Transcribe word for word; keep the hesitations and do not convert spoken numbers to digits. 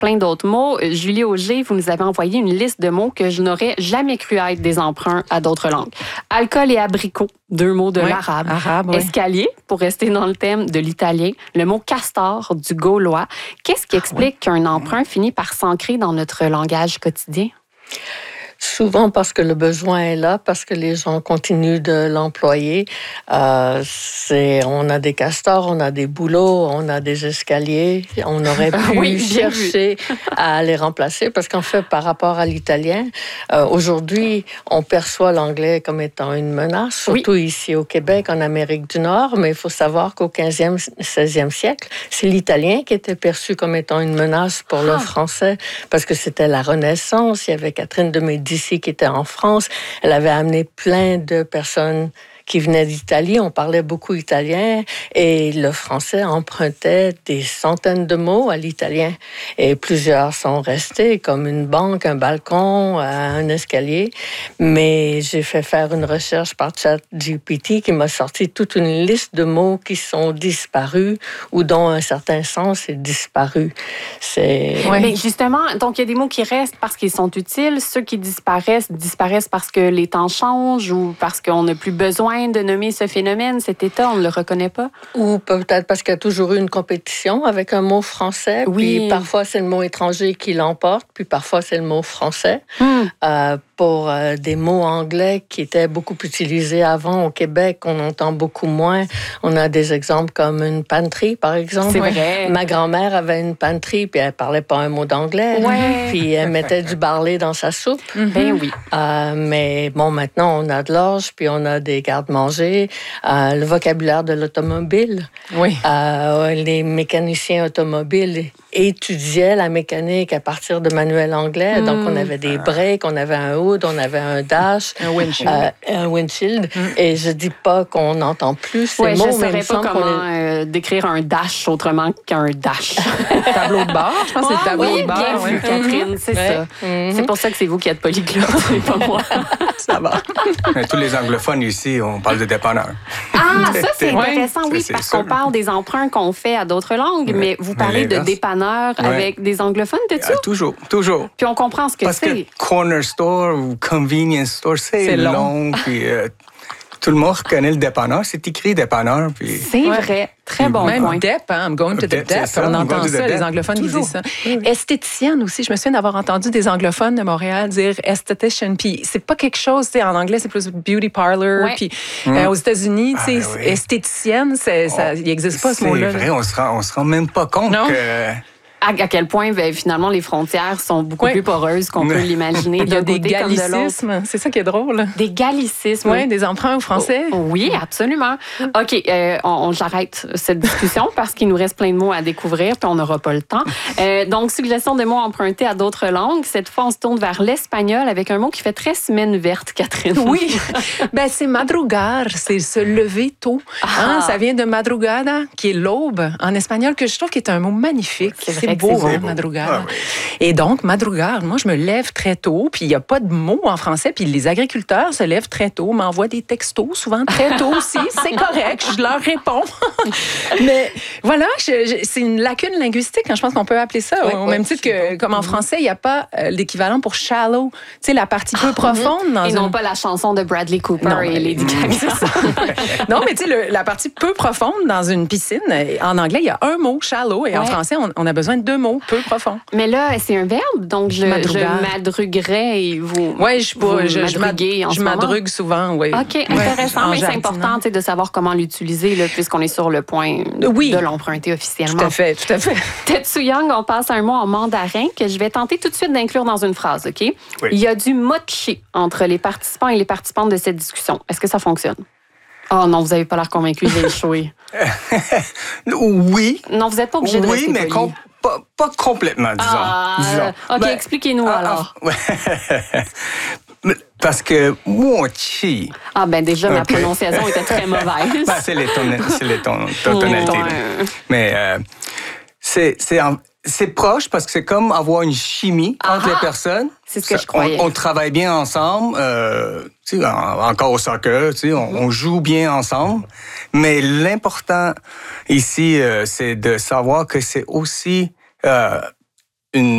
plein d'autres mots. Julie Auger, vous nous avez envoyé une liste de mots que je n'aurais jamais cru être des emprunts à d'autres langues. Alcool et abricot, deux mots de oui, l'arabe. Arabe, oui. Escalier, pour rester dans le thème de l'italien. Le mot castor, du gaulois. Qu'est-ce qui explique ah, oui. qu'un emprunt finit par s'ancrer dans notre langage quotidien? Souvent parce que le besoin est là, parce que les gens continuent de l'employer. Euh, c'est, on a des castors, on a des boulots, on a des escaliers. On aurait pu oui, chercher à les remplacer parce qu'en fait, par rapport à l'italien, euh, aujourd'hui, on perçoit l'anglais comme étant une menace, surtout oui. ici au Québec, en Amérique du Nord. Mais il faut savoir qu'au quinzième, seizième siècle, c'est l'italien qui était perçu comme étant une menace pour ah. le français parce que c'était la Renaissance. Il y avait Catherine de Médicis qui était en France. Elle avait amené plein de personnes qui venaient d'Italie. On parlait beaucoup italien et le français empruntait des centaines de mots à l'italien. Et plusieurs sont restés, comme une banque, un balcon, un escalier. Mais j'ai fait faire une recherche par ChatGPT qui m'a sorti toute une liste de mots qui sont disparus ou dont un certain sens est disparu. C'est... Oui. Mais justement, donc il y a des mots qui restent parce qu'ils sont utiles. Ceux qui disparaissent, disparaissent parce que les temps changent ou parce qu'on n'a plus besoin de nommer ce phénomène, cet état, on ne le reconnaît pas? Ou peut-être parce qu'il y a toujours eu une compétition avec un mot français, oui. puis parfois c'est le mot étranger qui l'emporte, puis parfois c'est le mot français. Hmm. Euh, pour euh, des mots anglais qui étaient beaucoup utilisés avant au Québec, on entend beaucoup moins. On a des exemples comme une pantry, par exemple. C'est vrai. Ma grand-mère avait une pantry, puis elle parlait pas un mot d'anglais. Ouais. Puis elle mettait du barley dans sa soupe. Mm-hmm. Ben oui. Euh, mais bon, maintenant, on a de l'orge, puis on a des garde-manger. Euh, le vocabulaire de l'automobile. Oui. Euh, les mécaniciens automobiles étudiaient la mécanique à partir de manuels anglais. Mm. Donc, on avait des breaks, on avait un hood, on avait un dash. Un windshield. Euh, un windshield. Mm. Et je dis pas qu'on n'entend plus ces ouais, mots. Je ne mais saurais pas comment est... euh, décrire un dash autrement qu'un dash. Tableau de bord, je pense que c'est le tableau oui, de bord. Bien vu, ouais. Catherine, c'est ouais. ça. Mm-hmm. C'est pour ça que c'est vous qui êtes polyglotte, c'est pas moi. Ça va. Mais tous les anglophones ici, on parle de dépanneur. Ah, ça, c'est intéressant, oui, c'est, parce c'est qu'on parle des emprunts qu'on fait à d'autres langues, ouais. mais vous parlez mais de dépanneur ouais. avec des anglophones, de ça? Toujours, toujours. Puis on comprend ce que parce c'est. Parce que corner store ou convenience store, c'est, c'est long. long puis, euh, tout le monde reconnaît le dépanneur. C'est écrit dépanneur. Puis... C'est ouais. vrai. Très bon Même point. Dep, hein, I'm going to the Dep. On entend ça, les anglophones qui disent ça. Oui. Esthéticienne aussi. Je me souviens d'avoir entendu des anglophones de Montréal dire esthetician. Puis c'est pas quelque chose, tu sais, en anglais, c'est plus beauty parlor. Ouais. Puis mm. euh, aux États-Unis, tu sais, ah, oui. esthéticienne, c'est, oh, ça, il n'existe pas ce mot-là. C'est vrai, on se rend, on se rend même pas compte non? que... À quel point, ben, finalement, les frontières sont beaucoup oui. plus poreuses qu'on peut l'imaginer. Il y a des gallicismes. C'est ça qui est drôle. Des gallicismes. Oui, des emprunts au français. Oh, oui, absolument. OK, euh, on, on, j'arrête cette discussion parce qu'il nous reste plein de mots à découvrir puis on n'aura pas le temps. Euh, donc, suggestion de mots empruntés à d'autres langues. Cette fois, on se tourne vers l'espagnol avec un mot qui fait très semaine verte, Catherine. Oui. ben, c'est madrugar. C'est se lever tôt. Ah. Hein, ça vient de madrugada, qui est l'aube en espagnol, que je trouve qui est un mot magnifique. C'est vrai. C'est beau, c'est hein, beau. madrugar. Ah, oui. Et donc, madrugar, moi, je me lève très tôt, puis il n'y a pas de mots en français, puis les agriculteurs se lèvent très tôt, m'envoient des textos, souvent très tôt aussi. C'est correct, je leur réponds. Mais voilà, je, je, c'est une lacune linguistique, hein, je pense qu'on peut appeler ça, oui, au oui, même titre que, comme en français, il n'y a pas euh, l'équivalent pour shallow, tu sais, la partie peu profonde. Dans et une... non pas la chanson de Bradley Cooper non, et Lady Gaga. Non, mais tu sais, la partie peu profonde dans une piscine, en anglais, il y a un mot, shallow, et ouais. en français, on, on a besoin de deux mots, peu profond. Mais là, c'est un verbe, donc je, je madruguerais et vous. Oui, je, vous je, je, madruguez en je madrugue souvent, oui. OK, intéressant, ouais, mais c'est important de savoir comment l'utiliser, là, puisqu'on est sur le point oui. de l'emprunter officiellement. Tout à fait, tout à fait. Tetsuyang, on passe à un mot en mandarin que je vais tenter tout de suite d'inclure dans une phrase, OK? Oui. Il y a du mochi entre les participants et les participantes de cette discussion. Est-ce que ça fonctionne? Oh non, vous n'avez pas l'air convaincu, j'ai échoué. Oui. Non, vous n'êtes pas obligé de oui, rester mais poli. Com- pas, pas complètement, disons. Ah, disons. OK, ben, expliquez-nous ah, alors. Ah, ouais. Parce que mochi... Ah ben déjà, ma okay. prononciation était très mauvaise. Ben, c'est les, ton- c'est les ton- ton- tonalités. Ouais. Mais euh, c'est, c'est, en, c'est proche parce que c'est comme avoir une chimie Aha. entre les personnes. C'est ce que Ça, je croyais. On, on travaille bien ensemble. Euh, tu sais, en, encore au soccer, tu sais, on, on joue bien ensemble. Mais l'important ici, euh, c'est de savoir que c'est aussi... Euh, une